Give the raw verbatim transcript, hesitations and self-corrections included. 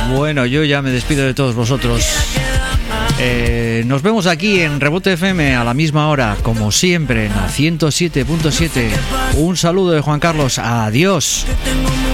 Bueno, yo ya me despido de todos vosotros. Eh, nos vemos aquí en Rebote F M a la misma hora, como siempre, en la ciento siete punto siete. Un saludo de Juan Carlos. Adiós.